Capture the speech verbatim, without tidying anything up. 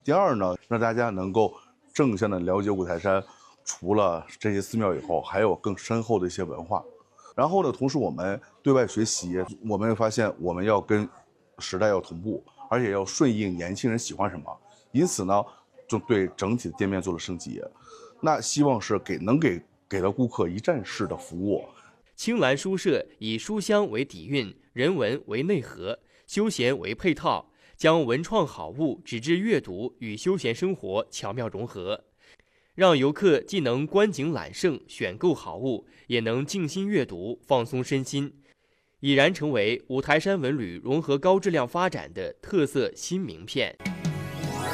第二呢，让大家能够正向的了解五台山，除了这些寺庙以后，还有更深厚的一些文化。然后呢，同时我们对外学习，我们发现我们要跟时代要同步，而且要顺应年轻人喜欢什么。因此呢，就对整体的店面做了升级。那希望是给能给给到顾客一站式的服务。 青蓝书社以书香为底蕴，人文为内核，休闲为配套，将文创好物、纸质阅读与休闲生活巧妙融合，让游客既能观景揽胜、选购好物，也能静心阅读、放松身心，已然成为五台山文旅融合高质量发展的特色新名片。